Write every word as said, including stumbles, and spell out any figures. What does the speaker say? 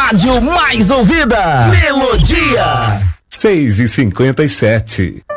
rádio mais ouvida. Melodia. seis e cinquenta e sete.